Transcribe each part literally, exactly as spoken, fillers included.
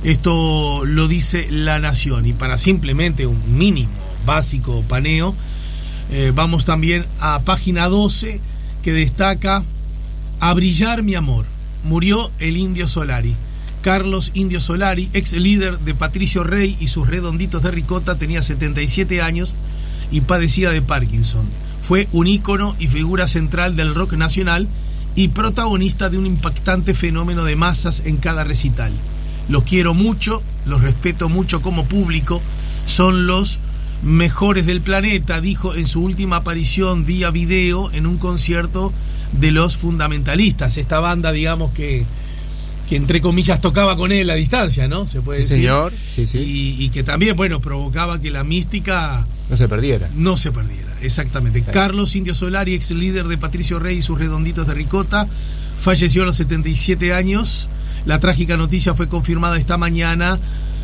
Esto lo dice La Nación. Y para simplemente un mínimo, básico paneo, eh, vamos también a página doce, que destaca: a brillar mi amor, murió el Indio Solari. Carlos Indio Solari, ex líder de Patricio Rey y sus Redonditos de Ricota, tenía setenta y siete años y padecía de Parkinson. Fue un ícono y figura central del rock nacional y protagonista de un impactante fenómeno de masas en cada recital. Los quiero mucho, los respeto mucho como público, son los mejores del planeta, dijo en su última aparición vía video en un concierto de Los Fundamentalistas, esta banda, digamos, que que entre comillas tocaba con él a distancia, ¿no? Se puede sí, decir. Señor. Sí, sí. Y, y que también, bueno, provocaba que la mística no se perdiera. No se perdiera, exactamente. Claro. Carlos Indio Solari, ex líder de Patricio Rey y sus Redonditos de Ricota, falleció a los setenta y siete años. La trágica noticia fue confirmada esta mañana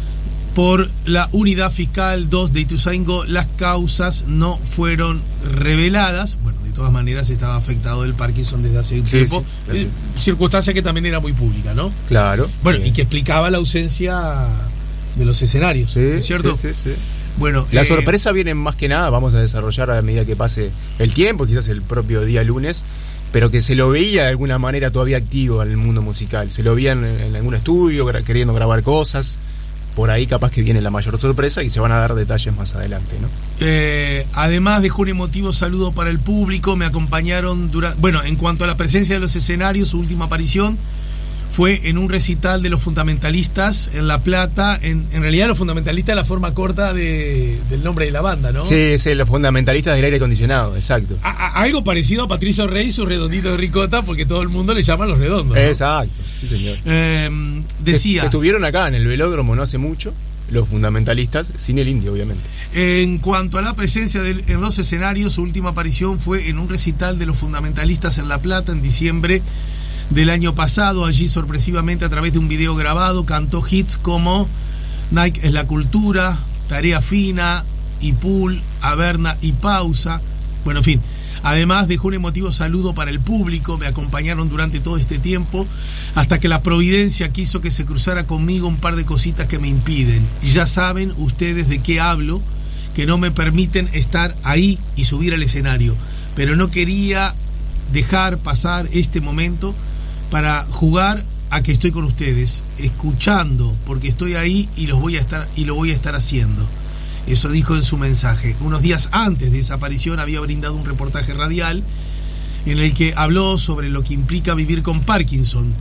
por la Unidad Fiscal dos de Ituzaingó. Las causas no fueron reveladas. Bueno, de todas maneras estaba afectado del Parkinson desde hace un sí, tiempo. Sí, eh, circunstancia que también era muy pública, ¿no? Claro. Bueno, sí. Y que explicaba la ausencia de los escenarios, sí, ¿cierto? Sí, sí, sí. Bueno, la eh, sorpresa viene más que nada, vamos a desarrollar a medida que pase el tiempo, quizás el propio día lunes, pero que se lo veía de alguna manera todavía activo en el mundo musical. Se lo veía en, en algún estudio, gra- queriendo grabar cosas. Por ahí capaz que viene la mayor sorpresa y se van a dar detalles más adelante, ¿no? Eh, además dejó un emotivo saludo para el público. Me acompañaron durante... Bueno, en cuanto a la presencia de los escenarios, su última aparición fue en un recital de Los Fundamentalistas en La Plata. En, en realidad Los Fundamentalistas es la forma corta de, del nombre de la banda, ¿no? Sí, sí, Los Fundamentalistas del aire acondicionado, exacto. A, a, algo parecido a Patricio Rey y sus Redonditos de Ricota, porque todo el mundo le llama Los Redondos, ¿no? Exacto, sí señor. Eh, decía... Que estuvieron acá en el velódromo no hace mucho, Los Fundamentalistas, sin el Indio, obviamente. En cuanto a la presencia de, en los escenarios, su última aparición fue en un recital de Los Fundamentalistas en La Plata en diciembre del año pasado. Allí, sorpresivamente, a través de un video grabado, cantó hits como Nike es la cultura, Tarea fina, y Pool, Averna y Pausa. Bueno, en fin. Además, dejó un emotivo saludo para el público. Me acompañaron durante todo este tiempo, hasta que la providencia quiso que se cruzara conmigo un par de cositas que me impiden. Y ya saben ustedes de qué hablo, que no me permiten estar ahí y subir al escenario. Pero no quería dejar pasar este momento para jugar a que estoy con ustedes, escuchando, porque estoy ahí y los voy a estar y lo voy a estar haciendo. Eso dijo en su mensaje. Unos días antes de esa aparición había brindado un reportaje radial en el que habló sobre lo que implica vivir con Parkinson.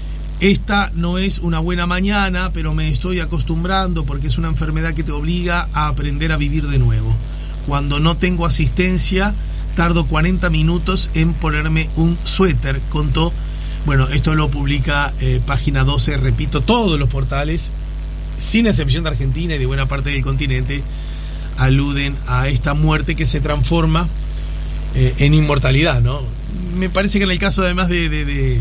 Esta no es una buena mañana, pero me estoy acostumbrando porque es una enfermedad que te obliga a aprender a vivir de nuevo. Cuando no tengo asistencia, tardo cuarenta minutos en ponerme un suéter, contó. Bueno, esto lo publica eh, página doce, repito, todos los portales, sin excepción de Argentina y de buena parte del continente, aluden a esta muerte que se transforma eh, en inmortalidad, ¿no? Me parece que en el caso, además de... de, de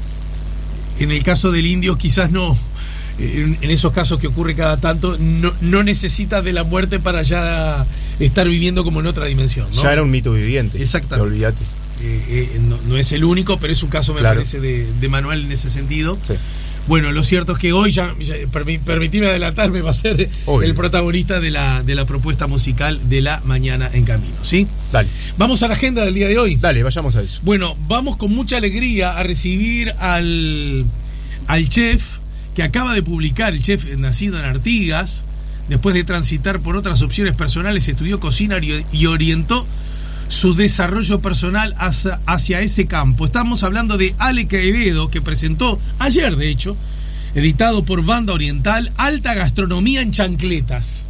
en el caso del Indio, quizás no, en, en esos casos que ocurre cada tanto, no, no necesita de la muerte para ya estar viviendo como en otra dimensión, ¿no? Ya era un mito viviente. Exactamente. Olvídate. Eh, eh, no, no es el único, pero es un caso, me claro. parece, de, de Manuel en ese sentido. Sí. Bueno, lo cierto es que hoy, ya, ya permitime adelantarme, va a ser Obvio. el protagonista de la, de la propuesta musical de La Mañana en Camino, ¿sí? Dale. Vamos a la agenda del día de hoy. Dale, vayamos a eso. Bueno, vamos con mucha alegría a recibir al, al chef que acaba de publicar, el chef nacido en Artigas, después de transitar por otras opciones personales, estudió cocina y orientó su desarrollo personal hacia, hacia ese campo. Estamos hablando de Ale Quevedo, que presentó ayer, de hecho, editado por Banda Oriental, Alta Gastronomía en Chancletas.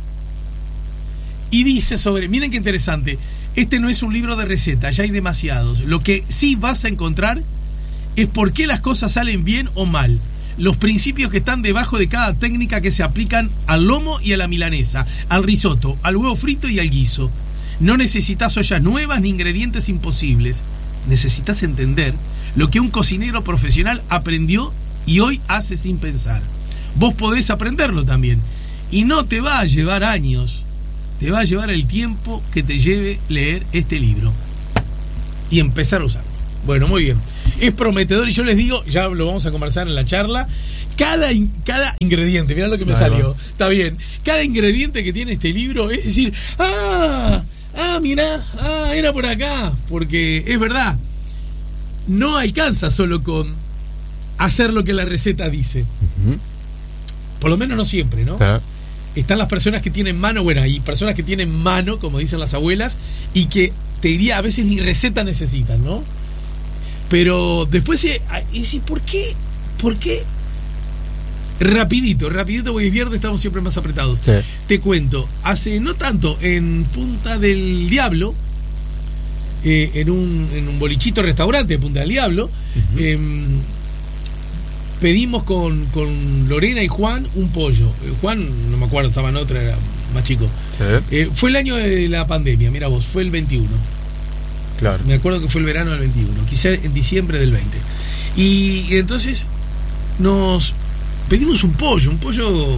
Y dice sobre, miren qué interesante, este no es un libro de recetas, ya hay demasiados. Lo que sí vas a encontrar es por qué las cosas salen bien o mal, los principios que están debajo de cada técnica que se aplican al lomo y a la milanesa, al risotto, al huevo frito y al guiso. No necesitas ollas nuevas ni ingredientes imposibles. Necesitas entender lo que un cocinero profesional aprendió y hoy hace sin pensar. Vos podés aprenderlo también. Y no te va a llevar años. Te va a llevar el tiempo que te lleve leer este libro y empezar a usarlo. Bueno, muy bien. es prometedor y yo les digo, ya lo vamos a conversar en la charla, cada, in, cada ingrediente, mirá lo que me claro. salió, está bien, cada ingrediente que tiene este libro es decir, ah, ah, mirá, ah, era por acá, porque es verdad, no alcanza solo con hacer lo que la receta dice, uh-huh. por lo menos no siempre, ¿no? Claro. Están las personas que tienen mano, bueno, hay personas que tienen mano, como dicen las abuelas, y que te diría, a veces ni receta necesitan, ¿no? Pero después, eh, ¿por qué? ¿Por qué? Rapidito, rapidito, porque es viernes, estamos siempre más apretados. Sí. Te cuento, hace no tanto, en Punta del Diablo, eh, en, un, en un bolichito restaurante de Punta del Diablo, uh-huh. eh, pedimos con, con Lorena y Juan un pollo. Juan, no me acuerdo, estaba en otra, era más chico. ¿Sí? Eh, fue el año de la pandemia, mira vos, fue el veintiuno. Claro. Me acuerdo que fue el verano del veintiuno, quizá en diciembre del veinte. Y, y entonces nos pedimos un pollo, un pollo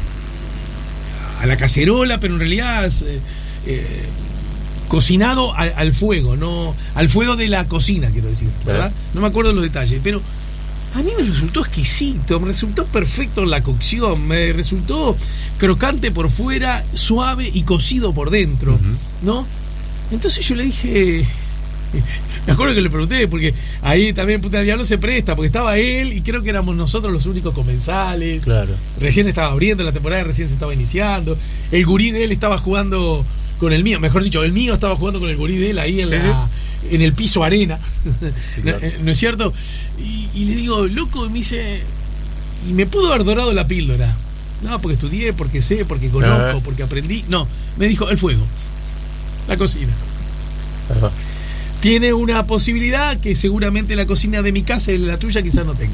a la cacerola, pero en realidad eh, eh, cocinado al, al fuego, no al fuego de la cocina, quiero decir, ¿verdad? ¿Sí? No me acuerdo los detalles, pero a mí me resultó exquisito, me resultó perfecto en la cocción, me resultó crocante por fuera, suave y cocido por dentro, uh-huh. ¿no? Entonces yo le dije, me acuerdo que le pregunté, porque ahí también Punta del Diablo se presta, porque estaba él y creo que éramos nosotros los únicos comensales. Claro. Recién estaba abriendo la temporada, recién se estaba iniciando. El gurí de él estaba jugando con el mío, mejor dicho, el mío estaba jugando con el gurí de él ahí en, sí, la, sí. en el piso arena. Sí, claro. ¿No, ¿No es cierto? Y, y le digo, loco, y me dice, y me pudo haber dorado la píldora. No, porque estudié, porque sé, porque conozco, porque aprendí. No, me dijo, el fuego, la cocina. Ajá. Tiene una posibilidad que seguramente la cocina de mi casa y la tuya quizás no tenga.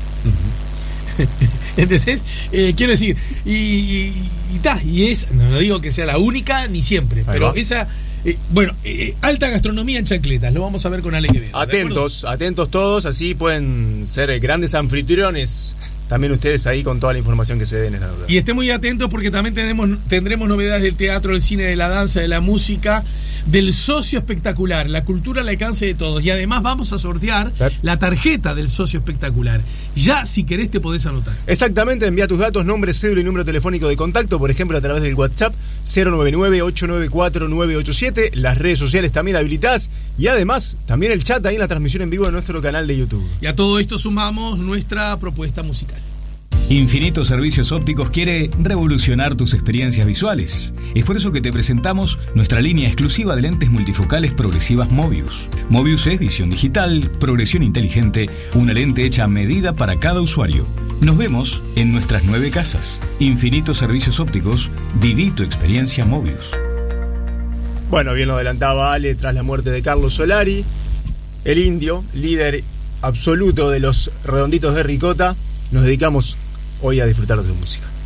Uh-huh. ¿Entendés? Eh, quiero decir, y, y, y, ta, y es, no digo que sea la única ni siempre, ahí pero va. esa, eh, bueno, eh, alta gastronomía en chancletas, lo vamos a ver con Ale Quevedo. Atentos, atentos todos, así pueden ser grandes anfitriones. También ustedes ahí con toda la información que se den en la duda. Y estén muy atentos porque también tenemos, tendremos novedades del teatro, del cine, de la danza, de la música, del socio espectacular, la cultura al alcance de todos. Y además vamos a sortear ¿Sí? la tarjeta del socio espectacular. Ya, si querés, te podés anotar. Exactamente, envía tus datos, nombre, cédula y número telefónico de contacto, por ejemplo, a través del WhatsApp cero nueve nueve, ocho nueve cuatro, nueve ocho siete. Las redes sociales también habilitadas. Y además, también el chat ahí en la transmisión en vivo de nuestro canal de YouTube. Y a todo esto sumamos nuestra propuesta musical. Infinito Servicios Ópticos quiere revolucionar tus experiencias visuales. Es por eso que te presentamos nuestra línea exclusiva de lentes multifocales progresivas Mobius. Mobius es visión digital, progresión inteligente, una lente hecha a medida para cada usuario. Nos vemos en nuestras nueve casas. Infinito Servicios Ópticos, viví tu experiencia Mobius. Bueno, bien lo adelantaba Ale tras la muerte de Carlos Solari, el indio, líder absoluto de los Redonditos de Ricota. Nos dedicamos hoy a disfrutar de tu música.